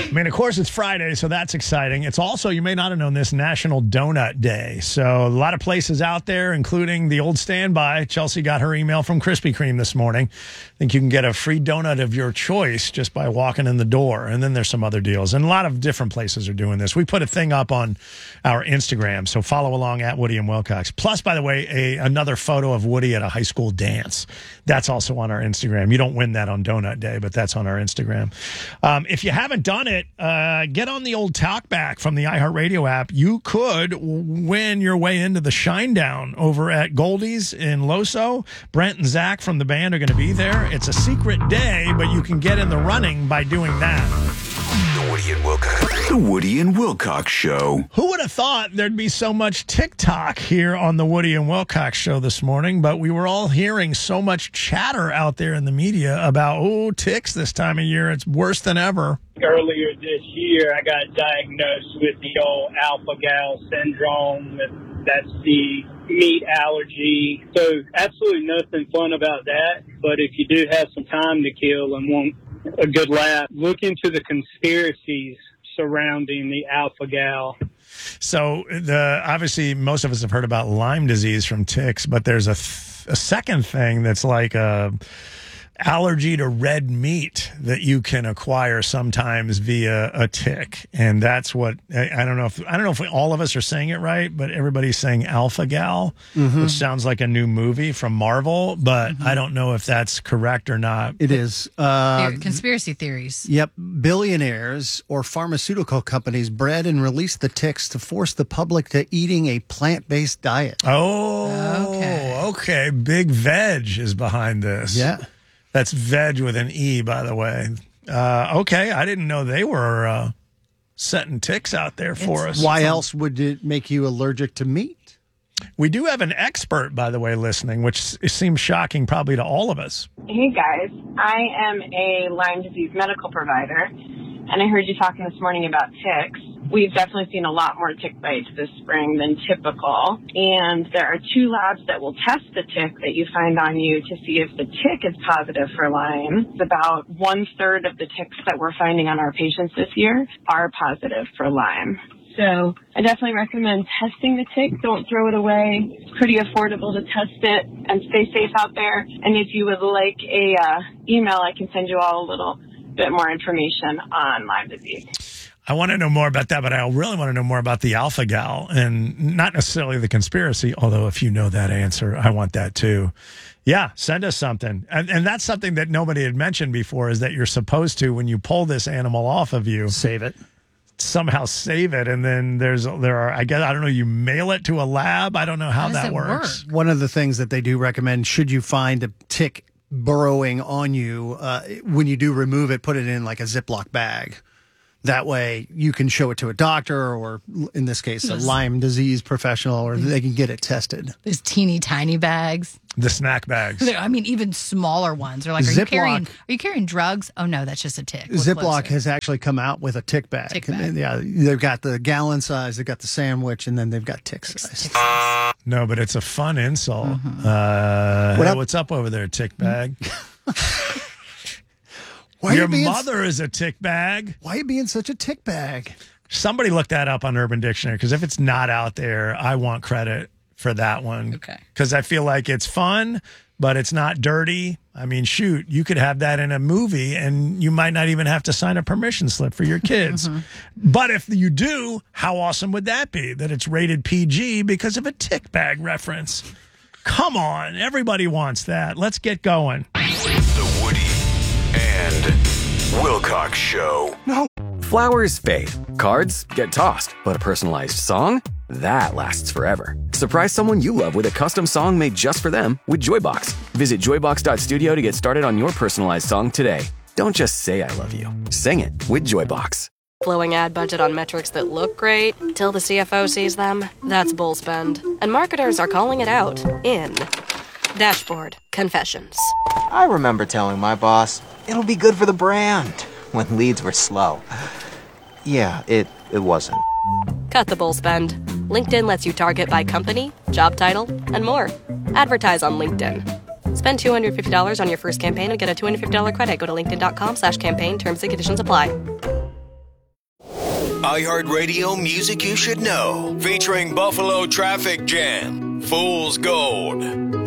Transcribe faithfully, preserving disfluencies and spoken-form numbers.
I mean, of course, it's Friday, so that's exciting. It's also, you may not have known this, National Donut Day. So a lot of places out there, including the old standby. Chelsea got her email from Krispy Kreme this morning. I think you can get a free donut of your choice just by walking in the door. And then there's some other deals. And a lot of different places are doing this. We put a thing up on our Instagram, so follow along at Woody and Wilcox. Plus, by the way, a, another photo of Woody at a high school dance. That's also on our Instagram. You don't win that on Donut Day, but that's on our Instagram. Um, if you haven't done it, uh, get on the old talkback from the iHeartRadio app. You could win your way into the Shinedown over at Goldie's in Loso. Brent and Zach from the band are going to be there. It's a secret day, but you can get in the running by doing that. The Woody and Wilcox. The Woody and Wilcox Show. Who would have thought there'd be so much TikTok here on the Woody and Wilcox Show this morning? But we were all hearing so much chatter out there in the media about, oh, ticks this time of year. It's worse than ever. Earlier this year, I got diagnosed with the old alpha-gal syndrome. That's the meat allergy. So absolutely nothing fun about that. But if you do have some time to kill and want a good laugh, look into the conspiracies surrounding the alpha-gal. So the obviously most of us have heard about Lyme disease from ticks, but there's a, th- a second thing that's like a allergy to red meat that you can acquire sometimes via a tick, and that's what I, I don't know if I don't know if we, all of us are saying it right, but everybody's saying Alpha Gal, mm-hmm. which sounds like a new movie from Marvel, but mm-hmm. I don't know if that's correct or not. It is uh, conspiracy theories. Yep, billionaires or pharmaceutical companies bred and released the ticks to force the public to eating a plant-based diet. Oh, okay, okay. Big Veg is behind this. Yeah. That's veg with an E, by the way. Uh, okay, I didn't know they were uh, setting ticks out there for it's, us. Why else would it make you allergic to meat? We do have an expert, by the way, listening, which seems shocking probably to all of us. Hey, guys. I am a Lyme disease medical provider, and I heard you talking this morning about ticks. We've definitely seen a lot more tick bites this spring than typical. And there are two labs that will test the tick that you find on you to see if the tick is positive for Lyme. It's about one third of the ticks that we're finding on our patients this year are positive for Lyme. So I definitely recommend testing the tick. Don't throw it away. It's pretty affordable to test it, and stay safe out there. And if you would like a uh, email, I can send you all a little bit more information on Lyme disease. I want to know more about that, but I really want to know more about the Alpha Gal and not necessarily the conspiracy, although if you know that answer, I want that too. Yeah, send us something. And, and that's something that nobody had mentioned before, is that you're supposed to, when you pull this animal off of you, save it. Somehow save it, and then there's there are I guess I don't know, you mail it to a lab. I don't know how, how that works. Work? One of the things that they do recommend, should you find a tick burrowing on you, uh, when you do remove it, put it in like a Ziploc bag. That way you can show it to a doctor, or in this case, a Lyme disease professional, or they can get it tested. Those teeny tiny bags. The snack bags. I mean, even smaller ones. They're like, are you carrying? Are you carrying drugs? Oh no, that's just a tick. We're Ziploc closer. has actually come out with a tick bag. Tick bag. Yeah, they've got the gallon size, they've got the sandwich, and then they've got tick size. Tick size. No, but it's a fun insult. Mm-hmm. Uh, what hey, up? What's up over there, tick bag? Why Your are you being, mother is a tick bag. Why are you being such a tick bag? Somebody look that up on Urban Dictionary, because if it's not out there, I want credit for that one. Okay. Because I feel like it's fun, but it's not dirty. I mean, shoot, you could have that in a movie, and you might not even have to sign a permission slip for your kids. Mm-hmm. But if you do, how awesome would that be? That it's rated P G because of a tick bag reference. Come on, everybody wants that. Let's get going. The Woody and Wilcox Show. No. Flowers fade. Cards get tossed. But a personalized song? That lasts forever. Surprise someone you love with a custom song made just for them with Joybox. Visit joybox dot studio to get started on your personalized song today. Don't just say I love you. Sing it with Joybox. Flowing ad budget on metrics that look great till the C F O sees them. That's bull spend. And marketers are calling it out in Dashboard Confessions. I remember telling my boss, it'll be good for the brand, when leads were slow. Yeah, it, it wasn't. Cut the bull spend. LinkedIn lets you target by company, job title, and more. Advertise on LinkedIn. Spend two hundred fifty dollars on your first campaign and get a two hundred fifty dollars credit. Go to linkedin dot com slash campaign. Terms and conditions apply. iHeartRadio Music You Should Know, featuring Buffalo Traffic Jam, Fool's Gold.